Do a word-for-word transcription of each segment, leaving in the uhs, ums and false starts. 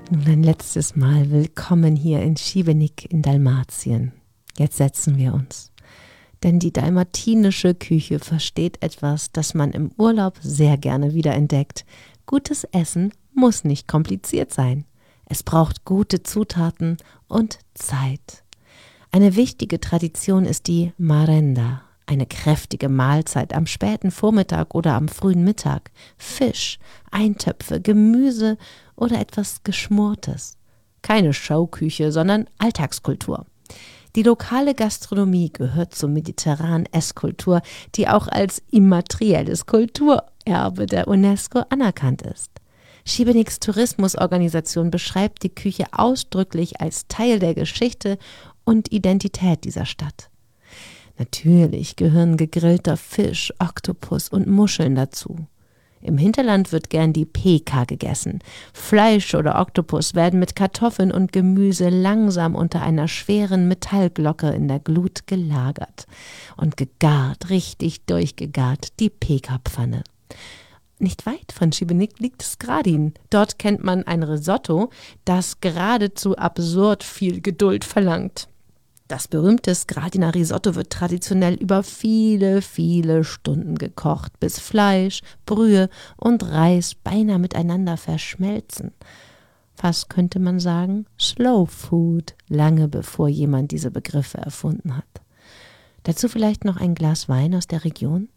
Nun ein letztes Mal willkommen hier in Šibenik in Dalmatien. Jetzt setzen wir uns. Denn die dalmatinische Küche versteht etwas, das man im Urlaub sehr gerne wiederentdeckt. Gutes Essen muss nicht kompliziert sein. Es braucht gute Zutaten und Zeit. Eine wichtige Tradition ist die Marenda, eine kräftige Mahlzeit am späten Vormittag oder am frühen Mittag. Fisch, Eintöpfe, Gemüse oder etwas Geschmortes. Keine Showküche, sondern Alltagskultur. Die lokale Gastronomie gehört zur mediterranen Esskultur, die auch als immaterielles Kulturerbe der UNESCO anerkannt ist. Šibeniks Tourismusorganisation beschreibt die Küche ausdrücklich als Teil der Geschichte und Identität dieser Stadt. Natürlich gehören gegrillter Fisch, Oktopus und Muscheln dazu. Im Hinterland wird gern die Peka gegessen. Fleisch oder Oktopus werden mit Kartoffeln und Gemüse langsam unter einer schweren Metallglocke in der Glut gelagert und gegart, richtig durchgegart, die Peka-Pfanne. Nicht weit von Šibenik liegt Skradin. Dort kennt man ein Risotto, das geradezu absurd viel Geduld verlangt. Das berühmte Skradiner Risotto wird traditionell über viele, viele Stunden gekocht, bis Fleisch, Brühe und Reis beinahe miteinander verschmelzen. Fast könnte man sagen, Slow Food, lange bevor jemand diese Begriffe erfunden hat. Dazu vielleicht noch ein Glas Wein aus der Region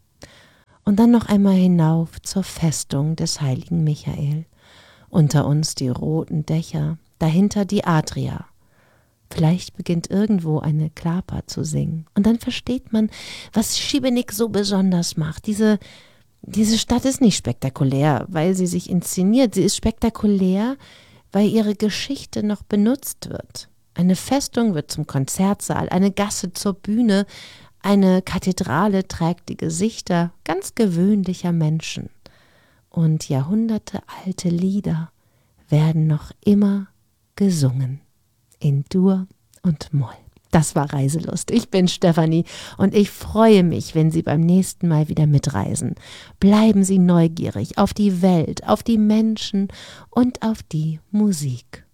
und dann noch einmal hinauf zur Festung des heiligen Michael. Unter uns die roten Dächer, dahinter die Adria. Vielleicht beginnt irgendwo eine Klapa zu singen. Und dann versteht man, was Šibenik so besonders macht. Diese, diese Stadt ist nicht spektakulär, weil sie sich inszeniert. Sie ist spektakulär, weil ihre Geschichte noch benutzt wird. Eine Festung wird zum Konzertsaal, eine Gasse zur Bühne, eine Kathedrale trägt die Gesichter ganz gewöhnlicher Menschen. Und jahrhundertealte Lieder werden noch immer gesungen. In Dur und Moll. Das war Reiselust. Ich bin Stefanie und ich freue mich, wenn Sie beim nächsten Mal wieder mitreisen. Bleiben Sie neugierig auf die Welt, auf die Menschen und auf die Musik.